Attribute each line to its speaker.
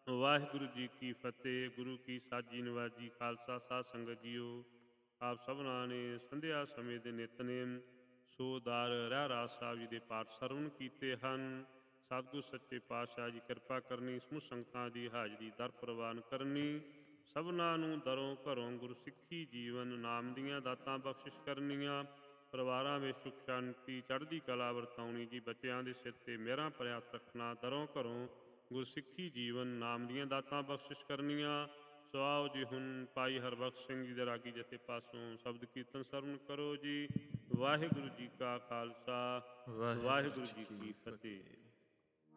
Speaker 1: ਵਾਹਿਗੁਰੂ ਜੀ ਕੀ ਫਤਿਹ। ਗੁਰੂ ਕੀ ਸਾਜੀ ਨਵਾਜੀ। ਖਾਲਸਾ ਸਾਧ ਸੰਗਤ ਜੀਓ, ਆਪ ਸਭਨਾਂ ਨੇ ਸੰਧਿਆ ਸਮੇਂ ਦੇ ਨਿਤਨੇਮ ਸੋਦਾਰ ਰਹਿਰਾਸ ਸਾਹਿਬ ਜੀ ਦੇ ਪਾਠ ਸਰਵਣ ਕੀਤੇ ਹਨ। ਸਤਿਗੁਰ ਸੱਚੇ ਪਾਤਸ਼ਾਹ ਜੀ ਕਿਰਪਾ ਕਰਨੀ, ਸਮੂਹ ਸੰਗਤਾਂ ਦੀ ਹਾਜ਼ਰੀ ਦਰ ਪ੍ਰਵਾਨ ਕਰਨੀ, ਸਭਨਾਂ ਨੂੰ ਦਰੋਂ ਘਰੋਂ ਗੁਰਸਿੱਖੀ ਜੀਵਨ ਨਾਮ ਦੀਆਂ ਦਾਤਾਂ ਬਖਸ਼ਿਸ਼ ਕਰਨੀਆਂ, ਪਰਿਵਾਰਾਂ ਵਿੱਚ ਸੁਖ ਸ਼ਾਂਤੀ ਚੜ੍ਹਦੀ ਕਲਾ ਵਰਤਾਉਣੀ ਜੀ। ਬੱਚਿਆਂ ਦੇ ਸਿਰ ਤੇ ਮਿਹਰਾਂ ਭਰਿਆ ਹੱਥ ਰੱਖਣਾ, ਦਰੋਂ ਘਰੋਂ ਗੁਰਸਿੱਖੀ ਜੀਵਨ ਨਾਮ ਦੀਆਂ ਦਾਤਾਂ ਬਖਸ਼ਿਸ਼ ਕਰਨੀਆਂ। ਸੋ ਆਓ ਜੀ ਹੁਣ ਭਾਈ ਹਰਬਖਸ਼ ਸਿੰਘ ਜੀ ਦੇ ਰਾਗੀ ਜਥੇ ਪਾਸੋਂ ਸ਼ਬਦ ਕੀਰਤਨ ਸਰਵਣ ਕਰੋ ਜੀ। ਵਾਹਿਗੁਰੂ ਜੀ ਕਾ ਖਾਲਸਾ, ਵਾਹਿਗੁਰੂ ਜੀ ਕੀ ਫਤਿਹ।